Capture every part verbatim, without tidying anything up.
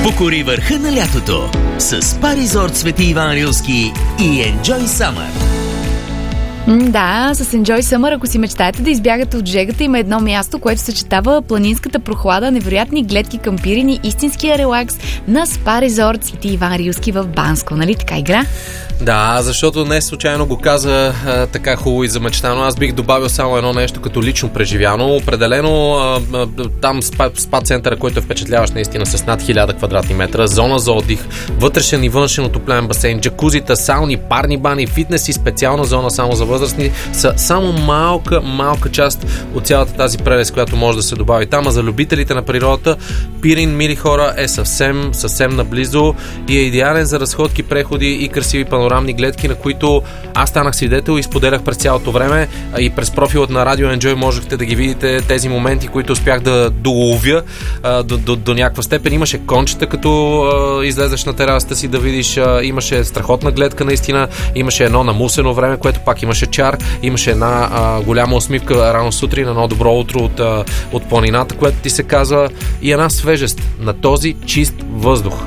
Покори върха на лятото с Spa Resort Свети Иван Рилски и Enjoy Summer. Да, с Enjoy Summer, ако си мечтаете да избягате от жегата, има едно място, което съчетава планинската прохлада, невероятни гледки, кампирини, истинския релакс на Spa Resort Свети Иван Рилски в Банско. Нали така игра? Да, защото не случайно го каза а, така хубаво и замечтано. Аз бих добавил само едно нещо като лично преживяно. Определено а, а, там спа, спа центъра, който е впечатляващ наистина с над хиляда квадратни метра, зона за отдих, вътрешен и външен отоплен басейн, джакузита, сауни, парни бани, фитнес и специална зона само за възрастни са само малка, малка част от цялата тази прелест, която може да се добави там. А за любителите на природата, Пирин, мили хора, е съвсем, съвсем наблизо и е идеален за разходки, преходи и красиви панорамни гледки, на които аз станах свидетел и споделях през цялото време. И през профилът на Radio Enjoy можехте да ги видите тези моменти, които успях да доловя а, до, до, до някаква степен. Имаше кончета, като а, излезеш на терасата си да видиш, а, имаше страхотна гледка наистина, имаше едно намусено време, което пак имаше чар, имаше една а, голяма усмивка рано сутрин, едно добро утро от, а, от планината, което ти се казва, и една свежест на този чист въздух.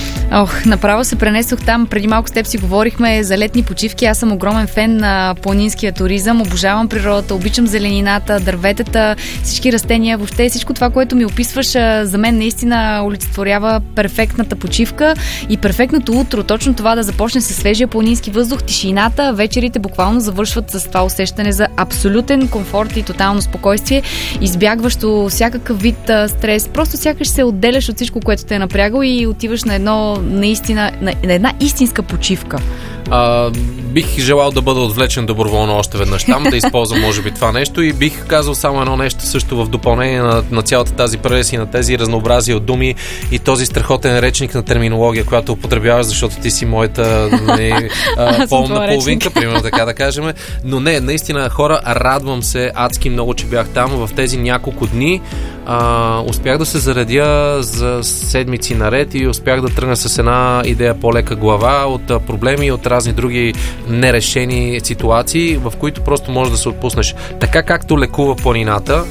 Ох, направо се пренесох там. Преди малко с теб си говорихме за летни почивки. Аз съм огромен фен на планинския туризъм. Обожавам природата, обичам зеленината, дърветата, всички растения. Въобще всичко това, което ми описваш, за мен наистина олицетворява перфектната почивка и перфектното утро. Точно това да започне със свежия планински въздух, тишината. Вечерите буквално завършват с това усещане за абсолютен комфорт и тотално спокойствие, избягващо всякакъв вид стрес. Просто сякаш се отделяш от всичко, което те е напрягало и отиваш на едно наистина, на, на една истинска почивка. А, бих желал да бъда отвлечен доброволно още веднъж там, да използвам може би това нещо, и бих казал само едно нещо също в допълнение на, на цялата тази прелест и на тези разнообразие от думи и този страхотен речник на терминология, която употребяваш, защото ти си моята не, а, пълна половинка, примерно така да кажем. Но не, наистина, хора, радвам се адски много, че бях там в тези няколко дни. А, успях да се заредя за седмици наред и успях да тръгна с една идея по-лека глава от а, проблеми, от разни други нерешени ситуации, в които просто можеш да се отпуснеш. Така както лекува планината,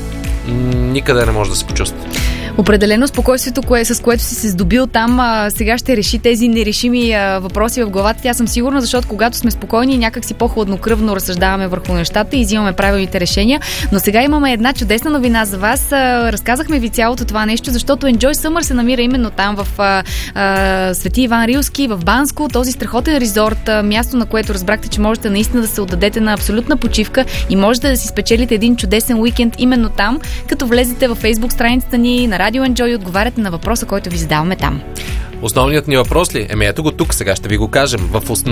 никъде не може да се почувства. Определено спокойствието, кое, с което си се здобил там, а, сега ще реши тези нерешими а, въпроси в главата. Тя съм сигурна, защото когато сме спокойни, някак си по-хладнокръвно разсъждаваме върху нещата и взимаме правилните решения. Но сега имаме една чудесна новина за вас. А, разказахме ви цялото това нещо, защото Enjoy Summer се намира именно там в а, а, Свети Иван Рилски, в Банско, този страхотен резорт, а, място, на което разбрахте, че можете наистина да се отдадете на абсолютна почивка и можете да си спечелите един чудесен уикенд именно там, като влезете във Facebook страницата ни на Radio Enjoy и отговаряте на въпроса, който ви задаваме там. Основният ни въпрос ли? Еми ето го тук, сега ще ви го кажем. В основ...